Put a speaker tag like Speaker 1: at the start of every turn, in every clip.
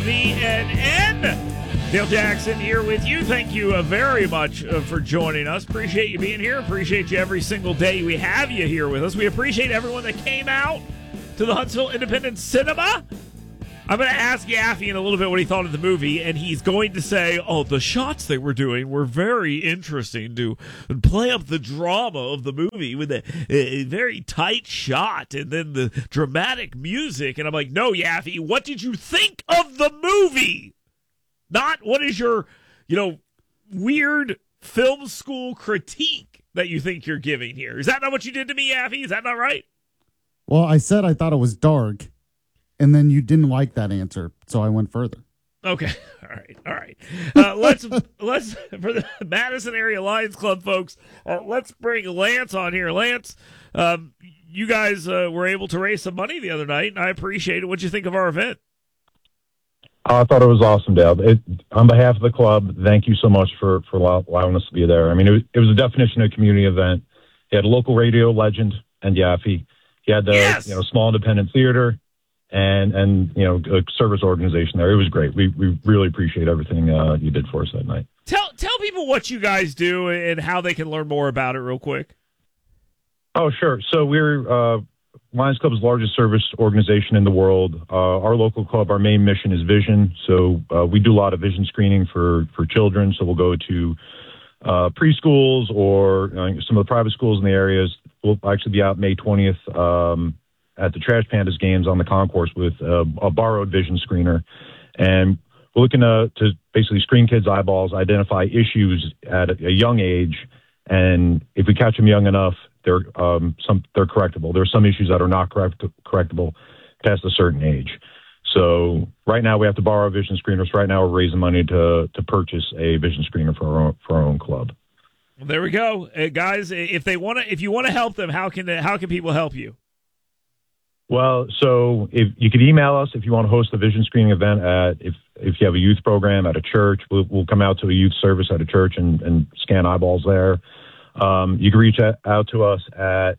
Speaker 1: WVNN. Dale Jackson here with you. Thank you very much for joining us. Appreciate you being here. Appreciate you every single day we have you here with us. We appreciate everyone that came out to the Huntsville Independent Cinema. I'm going to ask Yaffe in a little bit what he thought of the movie, and he's going to say, the shots they were doing were very interesting to play up the drama of the movie with a very tight shot and then the dramatic music. And I'm like, no, Yaffe, what did you think of the movie? Not what is your, weird film school critique that you think you're giving here. Is that not what you did to me, Yaffe? Is that not right?
Speaker 2: Well, I said I thought it was dark. And then you didn't like that answer, so I went further.
Speaker 1: Okay, all right. Let's for the Madison Area Lions Club folks. Let's bring Lance on here. Lance, you guys were able to raise some money the other night, and I appreciate it. What'd you think of our event?
Speaker 3: I thought it was awesome, Dale. On behalf of the club, thank you so much for allowing us to be there. I mean, it was a definition of a community event. You had a local radio legend and Yaffe. You had the small independent theater. And a service organization there. It was great. We really appreciate everything you did for us that night.
Speaker 1: Tell people what you guys do and how they can learn more about it real quick.
Speaker 3: Oh, sure. So we're Lions Club's largest service organization in the world. Our local club, our main mission is vision. So we do a lot of vision screening for children. So we'll go to preschools or some of the private schools in the areas. We'll actually be out May 20th at the Trash Pandas games on the concourse with a borrowed vision screener. And we're looking to basically screen kids' eyeballs, identify issues at a young age, and if we catch them young enough, they're correctable. There are some issues that are not correctable past a certain age. So right now we have to borrow vision screeners. Right now we're raising money to purchase a vision screener for our own club.
Speaker 1: Well, there we go, guys. If you want to help them, how can people help you?
Speaker 3: Well, so if you could email us if you want to host a vision screening event if you have a youth program at a church, we'll come out to a youth service at a church and scan eyeballs there. You can reach out to us at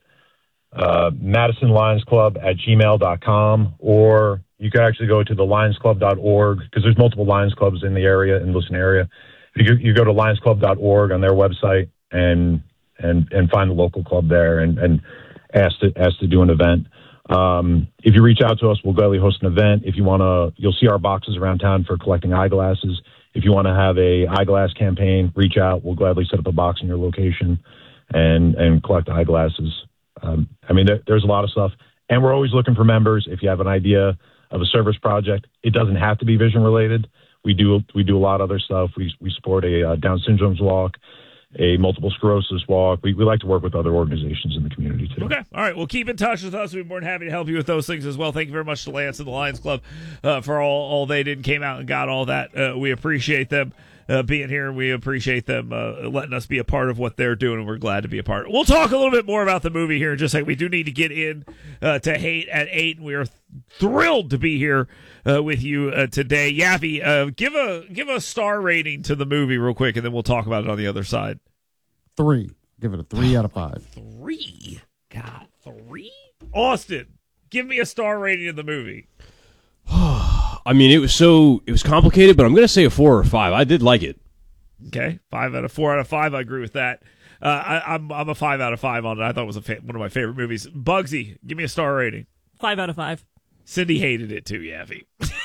Speaker 3: madisonlionsclub@gmail.com, or you could actually go to the lionsclub.org because there's multiple Lions Clubs in the area, in the Liston area. You go to lionsclub.org on their website and find the local club there and ask to do an event. If you reach out to us, we'll gladly host an event. If you want to, you'll see our boxes around town for collecting eyeglasses. If you want to have a eyeglass campaign, reach out. We'll gladly set up a box in your location and collect eyeglasses. There's a lot of stuff, and we're always looking for members. If you have an idea of a service project, it doesn't have to be vision related. We do a lot of other stuff. We support a Down syndrome's walk, a multiple sclerosis walk. We like to work with other organizations in the community, too.
Speaker 1: Okay. All right. Well, keep in touch with us. We'd be more than happy to help you with those things as well. Thank you very much to Lance and the Lions Club for all they did and came out and got all that. We appreciate them being here. We appreciate them letting us be a part of what they're doing, and we're glad to be a part. We'll talk a little bit more about the movie here in just a second. We do need to get in to Hate at 8, and we are thrilled to be here with you today. Yaffe, give a star rating to the movie real quick, and then we'll talk about it on the other side.
Speaker 2: 3. Give it a 3 out of 5.
Speaker 1: 3? God, 3? Austin, give me a star rating of the movie.
Speaker 4: I mean, it was complicated, but I'm going to say a 4 or 5. I did like it.
Speaker 1: Okay, 4 out of 5. I agree with that. I'm a 5 out of 5 on it. I thought it was one of my favorite movies. Bugsy, give me a star rating.
Speaker 5: 5 out of 5.
Speaker 1: Cindy hated it too, Yaffe.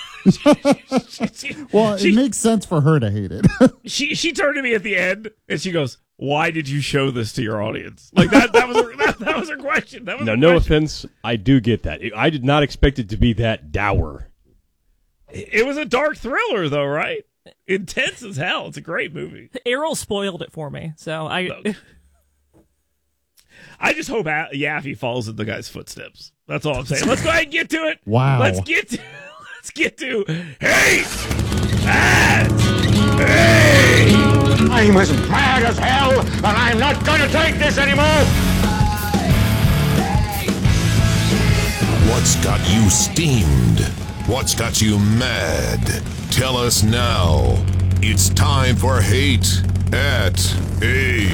Speaker 2: It makes sense for her to hate it.
Speaker 1: She turned to me at the end and she goes, "Why did you show this to your audience?" Like that was her question.
Speaker 4: No offense, I do get that. I did not expect it to be that dour.
Speaker 1: It was a dark thriller, though, right? Intense as hell. It's a great movie.
Speaker 5: Errol spoiled it for me, so I
Speaker 1: just hope Yaffe follows in the guy's footsteps. That's all I'm saying. Let's go ahead and get to it.
Speaker 2: Wow.
Speaker 1: Let's get to Hate at 8.
Speaker 6: I'm as mad as hell, and I'm not going to take this anymore.
Speaker 7: What's got you steamed? What's got you mad? Tell us now. It's time for Hate at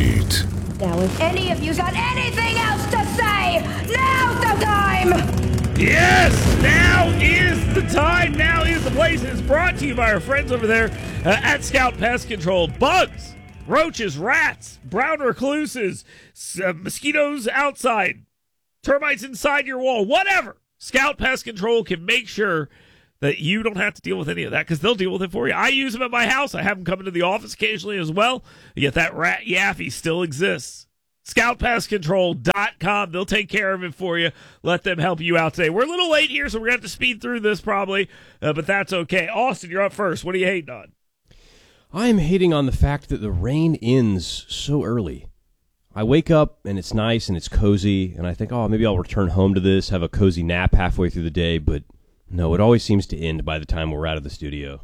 Speaker 7: 8.
Speaker 8: Now, if any of you got anything else to say, now's the time!
Speaker 1: Yes, now is the time. Now is the place. It's brought to you by our friends over there at Scout Pest Control. Bugs, roaches, rats, brown recluses, mosquitoes outside, termites inside your wall, whatever. Scout Pest Control can make sure that you don't have to deal with any of that because they'll deal with it for you. I use them at my house. I have them come into the office occasionally as well. Yet that rat Yaffy still exists. ScoutPestControl.com. They'll take care of it for you. Let them help you out today. We're a little late here, so we're going to have to speed through this probably, but that's okay. Austin, you're up first. What are you hating on?
Speaker 4: I'm hating on the fact that the rain ends so early. I wake up, and it's nice, and it's cozy, and I think, oh, maybe I'll return home to this, have a cozy nap halfway through the day, but no, it always seems to end by the time we're out of the studio.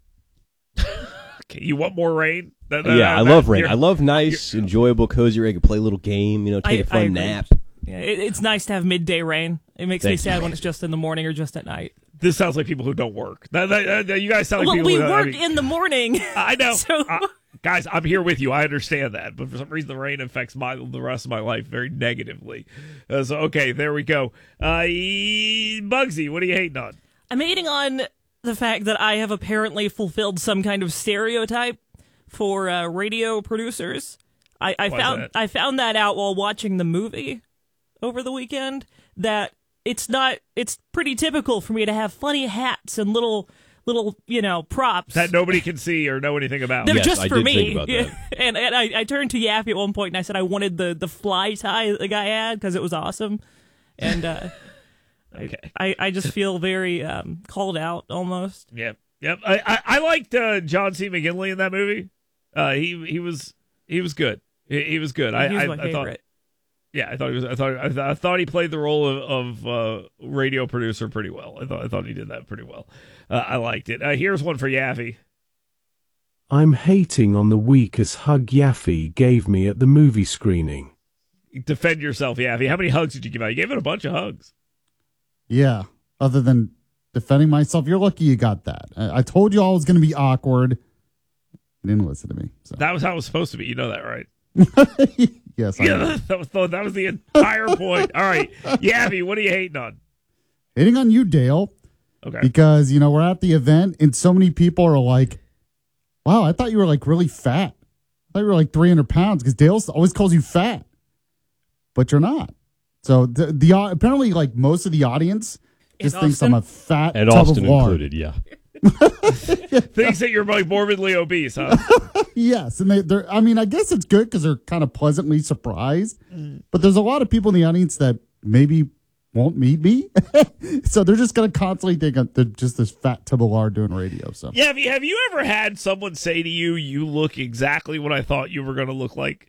Speaker 1: Okay, you want more rain?
Speaker 4: I love rain. I love nice, enjoyable, cozy rain. I can play a little game, take a fun nap.
Speaker 5: Yeah, it's nice to have midday rain. It makes me sad when it's just in the morning or just at night.
Speaker 1: This sounds like people who don't work. You guys sound like people
Speaker 5: we
Speaker 1: who
Speaker 5: work in the morning.
Speaker 1: I know.
Speaker 5: So.
Speaker 1: Guys, I'm here with you. I understand that. But for some reason, the rain affects the rest of my life very negatively. Okay, there we go. Bugsy, what are you hating on?
Speaker 5: I'm hating on the fact that I have apparently fulfilled some kind of stereotype for radio producers. I found that out while watching the movie over the weekend, that it's pretty typical for me to have funny hats and little props
Speaker 1: that nobody can see or know anything about.
Speaker 5: They're
Speaker 4: yes,
Speaker 5: just
Speaker 4: I
Speaker 5: for
Speaker 4: did
Speaker 5: me.
Speaker 4: think about that.
Speaker 5: And I turned to Yaffy at one point and I said I wanted the fly tie the guy had because it was awesome. And
Speaker 1: okay.
Speaker 5: I just feel very called out almost.
Speaker 1: Yep. I liked John C. McGinley in that movie. He was good. He was good.
Speaker 5: He's my favorite.
Speaker 1: Yeah, I thought he played the role of radio producer pretty well. I thought he did that pretty well. I liked it. Here's one for Yaffy.
Speaker 8: I'm hating on the weakest hug Yaffy gave me at the movie screening.
Speaker 1: Defend yourself, Yaffy. How many hugs did you give out? You gave it a bunch of hugs.
Speaker 2: Yeah. Other than defending myself, you're lucky you got that. I told you all it was going to be awkward. You didn't listen to me. So.
Speaker 1: That was how it was supposed to be. You know that, right?
Speaker 2: Yes.
Speaker 1: Yeah, that was the entire point. All right, Yaffy, what are you hating on?
Speaker 2: Hating on you, Dale.
Speaker 1: Okay.
Speaker 2: Because, we're at the event and so many people are like, wow, I thought you were like really fat. I thought you were like 300 pounds because Dale always calls you fat. But you're not. So the apparently like most of the audience just thinks I'm a fat
Speaker 4: and
Speaker 2: tub
Speaker 4: Austin
Speaker 2: of lard.
Speaker 4: included, yeah.
Speaker 1: Thinks that you're like morbidly obese, huh?
Speaker 2: Yes, and they're. I mean, I guess it's good because they're kind of pleasantly surprised. But there's a lot of people in the audience that maybe won't meet me, so they're just gonna constantly think they're just this fat tub of lard doing radio. So
Speaker 1: yeah, have you ever had someone say to you, "You look exactly what I thought you were going to look like"?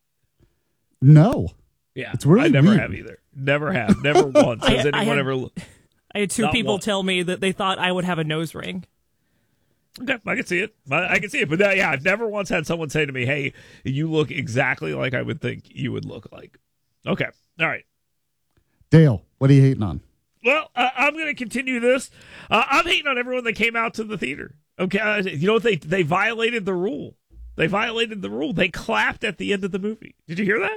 Speaker 2: No.
Speaker 1: Yeah,
Speaker 2: it's really
Speaker 1: I never
Speaker 2: weird.
Speaker 1: have either. Never have. Never once has anyone ever.
Speaker 5: I had two
Speaker 1: Not
Speaker 5: people
Speaker 1: one.
Speaker 5: tell me that they thought I would have a nose ring.
Speaker 1: Okay, I can see it. I can see it. But yeah, I've never once had someone say to me, "Hey, you look exactly like I would think you would look like." Okay, all right.
Speaker 2: Dale, what are you hating on?
Speaker 1: Well, I'm going to continue this. I'm hating on everyone that came out to the theater. Okay, you know what? They violated the rule. They violated the rule. They clapped at the end of the movie. Did you hear that?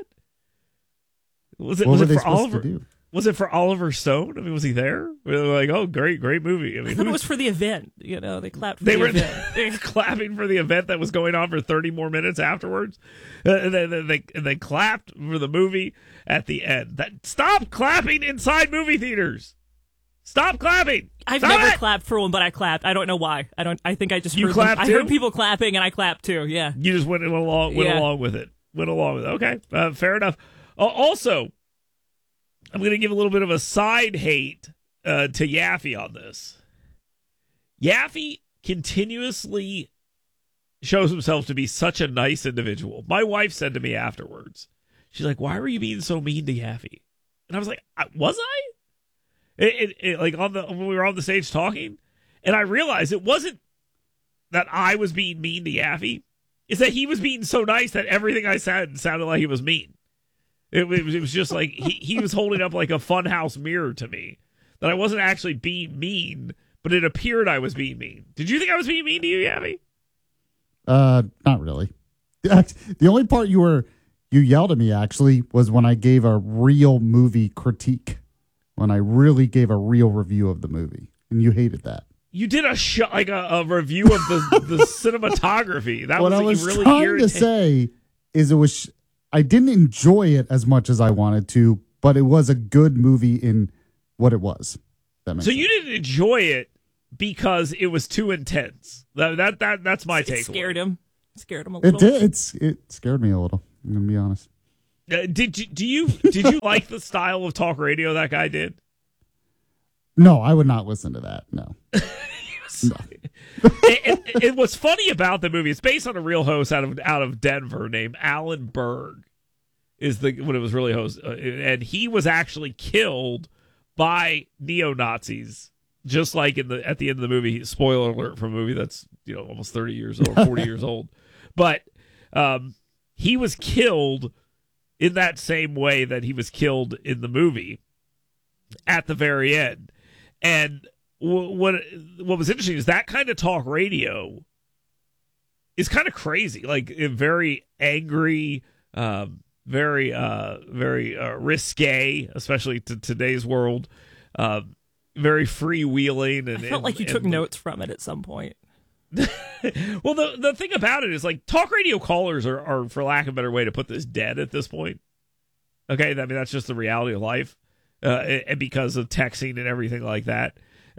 Speaker 1: Was it for Oliver? Was it for Oliver Stone? I mean, was he there? We were like, oh, great movie. I mean,
Speaker 5: I thought it was for the event. They clapped for
Speaker 1: they
Speaker 5: the
Speaker 1: were
Speaker 5: event.
Speaker 1: clapping for the event that was going on for 30 more minutes afterwards. And they clapped for the movie at the end. Stop clapping inside movie theaters. Stop clapping.
Speaker 5: I've
Speaker 1: Stop
Speaker 5: never
Speaker 1: it.
Speaker 5: clapped for one, but I clapped. I don't know why. I think I just
Speaker 1: You
Speaker 5: heard
Speaker 1: clapped
Speaker 5: I
Speaker 1: too?
Speaker 5: heard people clapping and I clapped too. Yeah.
Speaker 1: You just went along with it. Okay, fair enough. Also, I'm going to give a little bit of a side hate to Yaffy on this. Yaffy continuously shows himself to be such a nice individual. My wife said to me afterwards, she's like, "Why were you being so mean to Yaffy?" And I was like, "Was I?" Like when we were on the stage talking, and I realized it wasn't that I was being mean to Yaffy. It's that he was being so nice that everything I said sounded like he was mean. It was just like he was holding up like a funhouse mirror to me. That I wasn't actually being mean, but it appeared I was being mean. Did you think I was being mean to you, Yaffy?
Speaker 2: Not really. The only part you yelled at me actually was when I gave a real movie critique. when I really gave a real review of the movie, and you hated that.
Speaker 1: You did a review of the cinematography. That
Speaker 2: what
Speaker 1: was
Speaker 2: I was
Speaker 1: really
Speaker 2: trying to say is I didn't enjoy it as much as I wanted to, but it was a good movie in what it was. That makes sense.
Speaker 1: You didn't enjoy it because it was too intense. That's my take.
Speaker 5: It scared him. Scared him a little.
Speaker 2: It did. It scared me a little. I'm gonna be honest.
Speaker 1: Did you like the style of talk radio that guy did?
Speaker 2: No, I would not listen to that. No. No.
Speaker 1: And what's funny about the movie, it's based on a real host out of Denver named Alan Berg, when it was really host, and he was actually killed by neo-Nazis, just like at the end of the movie. Spoiler alert for a movie that's almost 30 years old, 40 years old, but he was killed in that same way that he was killed in the movie at the very end. And what was interesting is that kind of talk radio is kind of crazy, like very angry, very risque, especially to today's world, very freewheeling. And
Speaker 5: I felt like you took notes from it at some point.
Speaker 1: Well, the thing about it is, like, talk radio callers are, for lack of a better way to put this, dead at this point. Okay, I mean, that's just the reality of life, and because of texting and everything like that.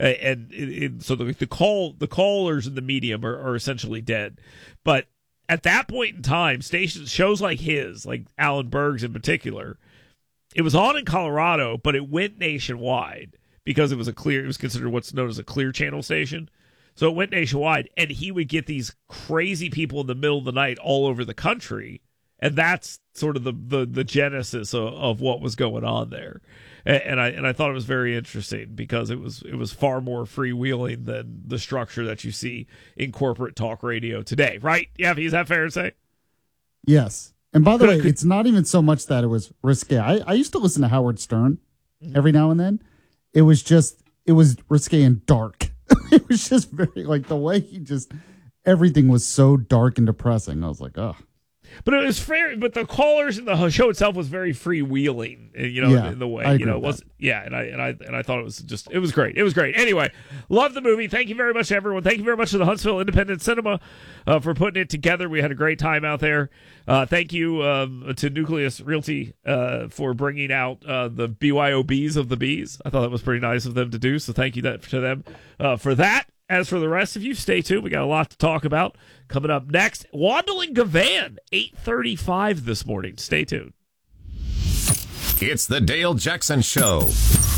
Speaker 1: So the callers in the medium are essentially dead. But at that point in time, shows like his, like Alan Berg's in particular, it was on in Colorado, but it went nationwide because it was considered what's known as a clear channel station. So it went nationwide, and he would get these crazy people in the middle of the night all over the country, and that's sort of the genesis of what was going on there. And I thought it was very interesting because it was far more freewheeling than the structure that you see in corporate talk radio today, right? Yeah, is that fair to say?
Speaker 2: Yes. And by the way, it's not even so much that it was risque. I used to listen to Howard Stern every now and then. It was risque and dark. It was just very, like, the way everything was so dark and depressing. I was like, oh.
Speaker 1: But it was fair. But the callers and the show itself was very freewheeling, in the way, it was. Yeah, and I thought it was great. It was great. Anyway, love the movie. Thank you very much to everyone. Thank you very much to the Huntsville Independent Cinema for putting it together. We had a great time out there. Thank you to Nucleus Realty for bringing out the BYOBs of the Bees. I thought that was pretty nice of them to do. So thank you to them for that. As for the rest of you, stay tuned. We got a lot to talk about coming up next. Wandling Gavan, 8:35 this morning. Stay tuned.
Speaker 7: It's the Dale Jackson Show.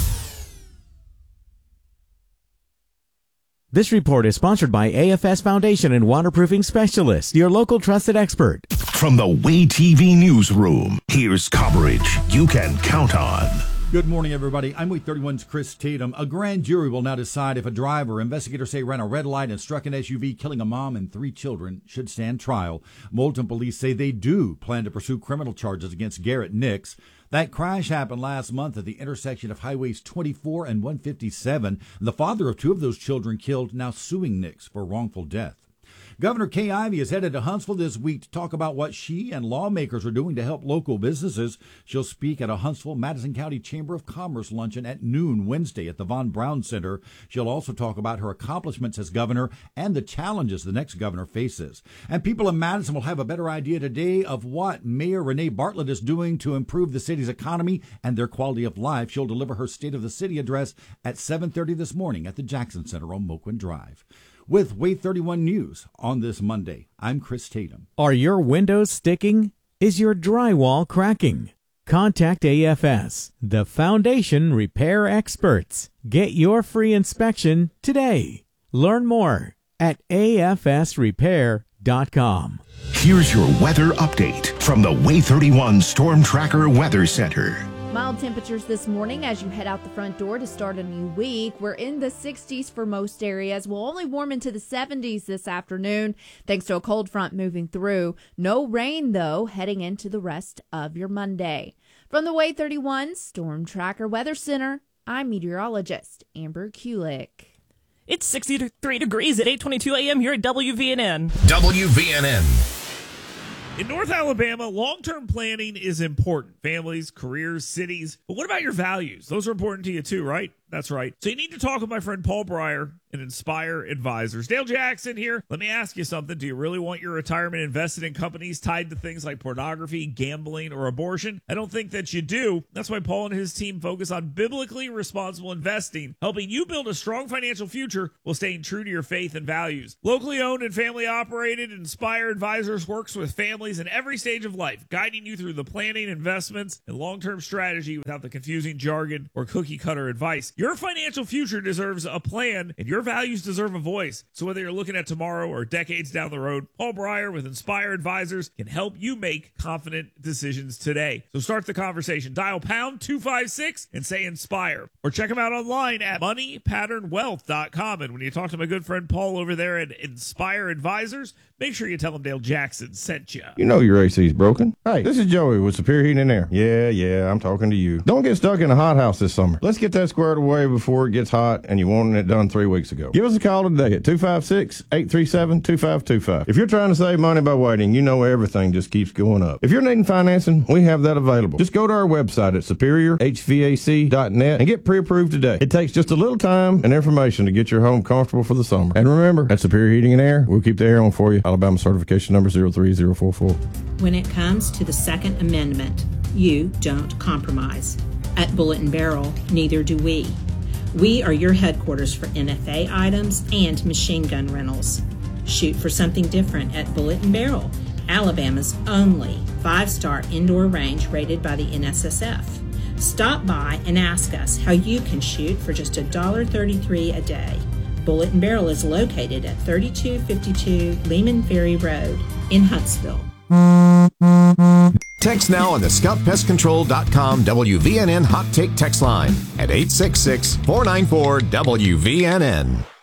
Speaker 9: This report is sponsored by AFS Foundation and Waterproofing Specialist, your local trusted expert.
Speaker 7: From the Way TV newsroom, here's coverage you can count on.
Speaker 10: Good morning, everybody. I'm Week 31's Chris Tatum. A grand jury will now decide if a driver, investigators say, ran a red light and struck an SUV, killing a mom and 3 children, should stand trial. Moulton police say they do plan to pursue criminal charges against Garrett Nix. That crash happened last month at the intersection of Highways 24 and 157. The father of 2 of those children killed, now suing Nix for wrongful death. Governor Kay Ivey is headed to Huntsville this week to talk about what she and lawmakers are doing to help local businesses. She'll speak at a Huntsville-Madison County Chamber of Commerce luncheon at noon Wednesday at the Von Braun Center. She'll also talk about her accomplishments as governor and the challenges the next governor faces. And people in Madison will have a better idea today of what Mayor Renee Bartlett is doing to improve the city's economy and their quality of life. She'll deliver her State of the City address at 7:30 this morning at the Jackson Center on Moquin Drive. With Way 31 News on this Monday, I'm Chris Tatum.
Speaker 9: Are your windows sticking? Is your drywall cracking? Contact AFS, the foundation repair experts. Get your free inspection today. Learn more at afsrepair.com.
Speaker 7: Here's your weather update from the Way 31 Storm Tracker Weather Center.
Speaker 11: Mild temperatures this morning as you head out the front door to start a new week. We're in the 60s for most areas. We'll only warm into the 70s this afternoon thanks to a cold front moving through. No rain, though, heading into the rest of your Monday. From the Way 31 Storm Tracker Weather Center, I'm meteorologist Amber Kulik.
Speaker 5: It's 63 degrees at 8:22 a.m. here at WVNN.
Speaker 7: WVNN.
Speaker 1: In North Alabama, long-term planning is important. families, careers, cities. But what about your values? Those are important to you too, right? That's right. So you need to talk with my friend Paul Breyer and Inspire Advisors. Dale Jackson here. Let me ask you something. Do you really want your retirement invested in companies tied to things like pornography, gambling, or abortion? I don't think that you do. That's why Paul and his team focus on biblically responsible investing, helping you build a strong financial future while staying true to your faith and values. Locally owned and family operated, Inspire Advisors works with families in every stage of life, guiding you through the planning, investments, and long-term strategy without the confusing jargon or cookie-cutter advice. Your financial future deserves a plan, and your values deserve a voice. So whether you're looking at tomorrow or decades down the road, Paul Breyer with Inspire Advisors can help you make confident decisions today. So start the conversation. Dial pound 256 and say Inspire. Or check them out online at moneypatternwealth.com. And when you talk to my good friend Paul over there at Inspire Advisors, make sure you tell him Dale Jackson sent you.
Speaker 12: You know your AC's broken. Hey, this is Joey with Superior Heating and Air. Yeah, I'm talking to you. Don't get stuck in a hot house this summer. Let's get that squared away before it gets hot and you wanted it done 3 weeks ago. Give us a call today at 256-837-2525. If you're trying to save money by waiting, you know everything just keeps going up. If you're needing financing, we have that available. Just go to our website at superiorhvac.net and get pre-approved today. It takes just a little time and information to get your home comfortable for the summer. And remember, at Superior Heating and Air, we'll keep the air on for you. Alabama certification number 03044.
Speaker 13: When it comes to the Second Amendment, you don't compromise. At Bullet and Barrel, neither do we. We are your headquarters for NFA items and machine gun rentals. Shoot for something different at Bullet and Barrel, Alabama's only 5-star indoor range rated by the NSSF. Stop by and ask us how you can shoot for just $1.33 a day. Bullet and Barrel is located at 3252 Lehman Ferry Road in Huntsville.
Speaker 14: Text now on the ScoutPestControl.com WVNN Hot Take text line at 866-494-WVNN.